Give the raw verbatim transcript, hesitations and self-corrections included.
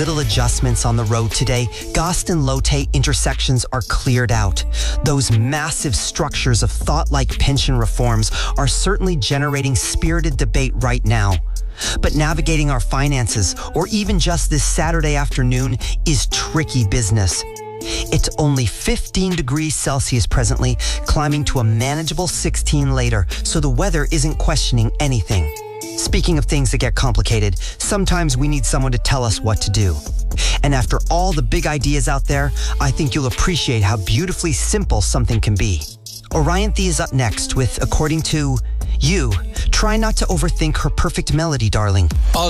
little adjustments on the road today, Gast and Lotte intersections are cleared out. Those massive structures of thought-like pension reforms are certainly generating spirited debate right now. But navigating our finances, or even just this Saturday afternoon, is tricky business. It's only fifteen degrees Celsius presently, climbing to a manageable sixteen later, so the weather isn't questioning anything. Speaking of things that get complicated, sometimes we need someone to tell us what to do. And after all the big ideas out there, I think you'll appreciate how beautifully simple something can be. Orianthe is up next with According to You. Try not to overthink her perfect melody, darling.